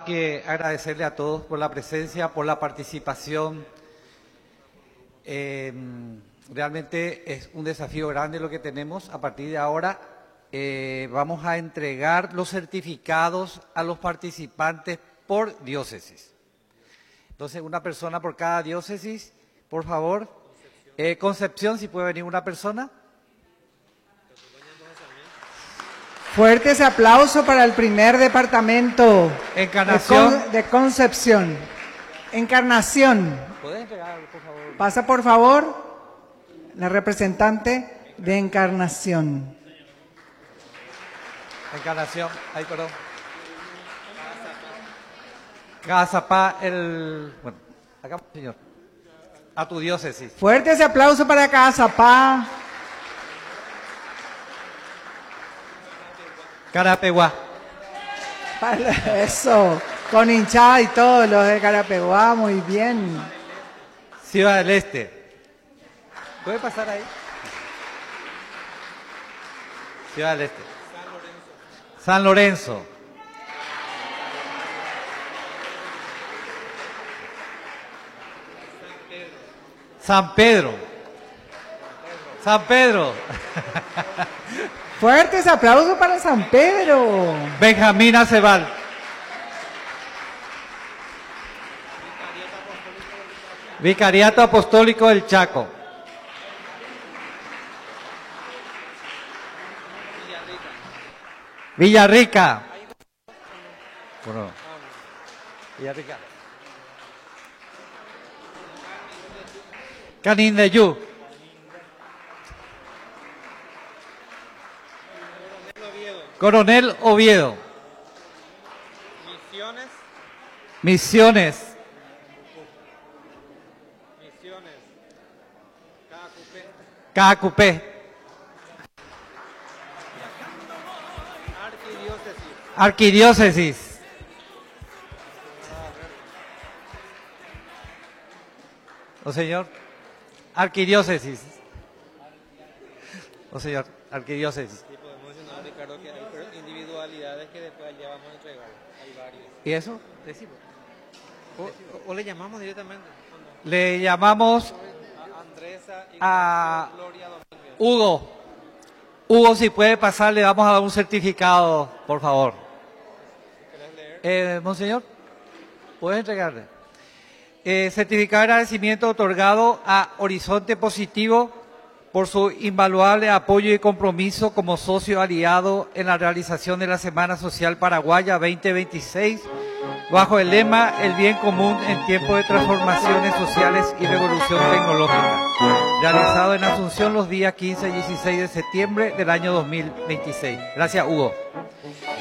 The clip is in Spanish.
que agradecerle a todos por la presencia, por la participación. Realmente es un desafío grande lo que tenemos. A partir de ahora vamos a entregar los certificados a los participantes por diócesis. Entonces, una persona por cada diócesis, por favor. Concepción, si puede venir una persona. Fuertes aplausos para el primer departamento Encarnación. de Concepción. Encarnación. ¿Puedes entregar, por favor? Pasa, por favor, la representante de Encarnación. Encarnación, ay, perdón. Cazapá, bueno, acá, señor. A tu diócesis. Fuertes aplausos para Cazapá. Carapeguá. Eso, con hinchada y todo, los de Carapeguá, muy bien. Ciudad del Este. ¿Puede pasar ahí? Ciudad del Este. San Lorenzo. San Pedro. San Pedro. Fuertes aplausos para San Pedro. Benjamín Acebal. Vicariato Apostólico del Chaco. Villarrica. Bueno. Villarrica. Canindeyú. Coronel Oviedo. Misiones. Cacupé. Arquidiócesis. O señor. Arquidiócesis. O señor. Arquidiócesis. Sí, podemos mencionar, Ricardo, que hay individualidades que después ya vamos a entregar. Hay varios. ¿Y eso? Decimos. O le llamamos directamente. Le llamamos A Andresa y a Gloria Domínguez. Hugo. Hugo, si puede pasar, le vamos a dar un certificado, por favor. ¿Querés leer? Monseñor, ¿puedes entregarle? Certificado de agradecimiento otorgado a Horizonte Positivo por su invaluable apoyo y compromiso como socio aliado en la realización de la Semana Social Paraguaya 2026, bajo el lema El bien común en tiempos de transformaciones sociales y revolución tecnológica, realizado en Asunción los días 15 y 16 de septiembre del año 2026. Gracias, Hugo.